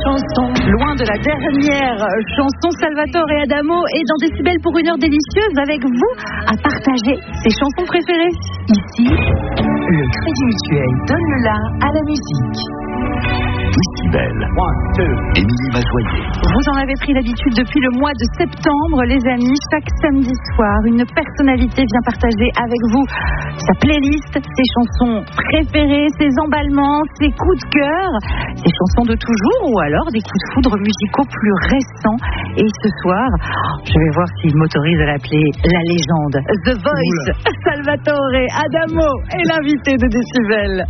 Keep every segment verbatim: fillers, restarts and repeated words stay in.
chanson. Loin de la dernière chanson, Salvatore et Adamo est dans Décibel pour une heure délicieuse avec vous à partager ses chansons préférées. Ici, le Crédit Mutuel donne le la à la musique. Décibel. Émilie Mazoyer. Vous en avez pris l'habitude depuis le mois de septembre, les amis. Chaque samedi soir, une personnalité vient partager avec vous sa playlist, ses chansons préférées, ses emballements, ses coups de cœur, ses chansons de toujours ou alors des coups de foudre musicaux plus récents. Et ce soir, je vais voir s'il m'autorise à l'appeler la légende. The Voice, Oula. Salvatore Adamo est l'invité de Décibel.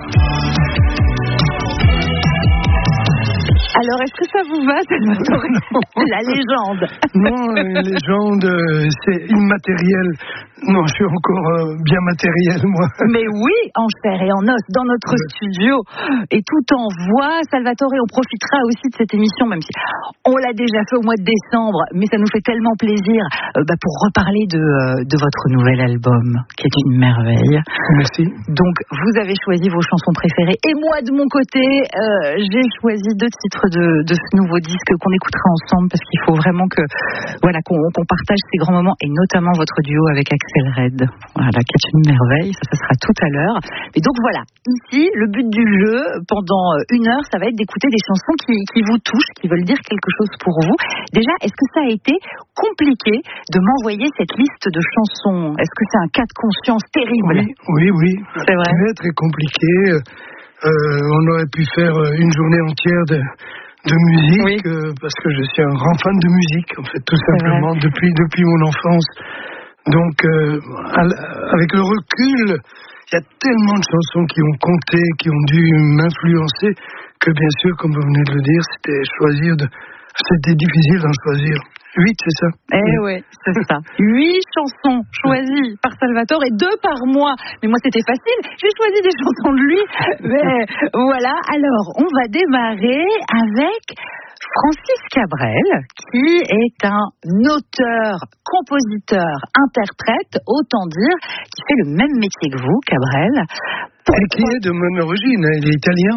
Alors, est-ce que ça vous va, Salvatore? La légende. Non, une légende, c'est immatériel. Non, je suis encore euh, bien matériel, moi. Mais oui, en chair et en os, dans notre ouais. studio. Et tout en voix, Salvatore, on profitera aussi de cette émission, même si on l'a déjà fait au mois de décembre, mais ça nous fait tellement plaisir euh, bah, pour reparler de, euh, de votre nouvel album, qui est une merveille. Merci. Donc, vous avez choisi vos chansons préférées. Et moi, de mon côté, euh, j'ai choisi deux titres De, de ce nouveau disque qu'on écoutera ensemble parce qu'il faut vraiment que voilà qu'on, qu'on partage ces grands moments et notamment votre duo avec Axel Red, voilà, qui est une merveille. Ça, ça sera tout à l'heure. Et donc voilà, ici le but du jeu pendant une heure, ça va être d'écouter des chansons qui, qui vous touchent, qui veulent dire quelque chose pour vous. Déjà, est-ce que ça a été compliqué de m'envoyer cette liste de chansons? Est-ce que c'est un cas de conscience terrible? Oui, oui, oui. C'est vrai. Très, très compliqué. Euh, on aurait pu faire une journée entière de, de musique, oui. euh, parce que je suis un grand fan de musique, en fait, tout simplement, depuis, depuis mon enfance. Donc, euh, avec le recul, il y a tellement de chansons qui ont compté, qui ont dû m'influencer, que bien sûr, comme vous venez de le dire, c'était choisir de... C'était difficile d'en choisir. Huit, c'est ça? Eh oui, c'est ça. Huit chansons choisies par Salvatore et deux par moi. Mais moi, c'était facile. J'ai choisi des chansons de lui. Mais voilà. Alors, on va démarrer avec Francis Cabrel, qui est un auteur, compositeur, interprète, autant dire, qui fait le même métier que vous, Cabrel. Et qui est de mon origine. Il est italien.